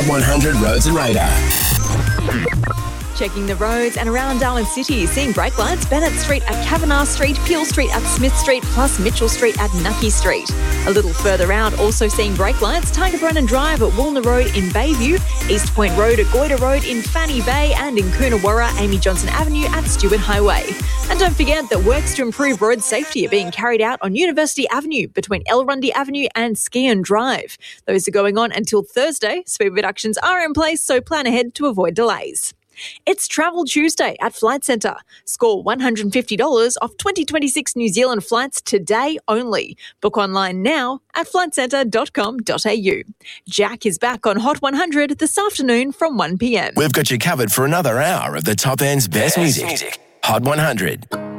Hot 100 Roads and Radar. Checking the roads and around Darwin City, seeing brake lights, Bennett Street at Kavanagh Street, Peel Street at Smith Street, plus Mitchell Street at Nucky Street. A little further out, also seeing brake lights, Tiger Brennan Drive at Walner Road in Bayview, East Point Road at Goyder Road in Fanny Bay, and in Coonawarra, Amy Johnson Avenue at Stewart Highway. And don't forget that works to improve road safety are being carried out on University Avenue between Elrundy Avenue and Skian Drive. Those are going on until Thursday. Speed reductions are in place, so plan ahead to avoid delays. It's Travel Tuesday at Flight Centre. Score $150 off 2026 New Zealand flights today only. Book online now at flightcentre.com.au. Jack is back on Hot 100 this afternoon from 1 p.m. We've got you covered for another hour of the top end's best music. Hot 100.